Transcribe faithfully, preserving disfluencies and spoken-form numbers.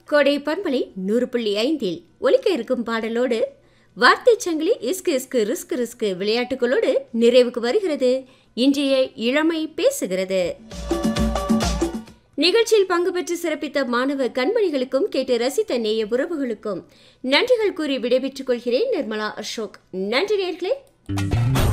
கோடை பண்பலை நூறு புள்ளி ஐந்தில் ஒலிக்க இருக்கும் பாடலோடு வார்த்தை சங்கிலி இஸ்கு இஸ்கு ரிஸ்கு ரிஸ்கு விளையாட்டுகளோடு நிறைவுக்கு வருகிறது இன்றைய இளமை பேசுகிறது. நிகழ்ச்சியில் பங்கு பெற்று சிறப்பித்த மாணவ கண்மணிகளுக்கும் கேட்டு ரசித்த நேய உறவுகளுக்கும் நன்றிகள் கூறி விடைபெற்றுக் கொள்கிறேன். நிர்மலா அசோக். நன்றி நேயர்களே.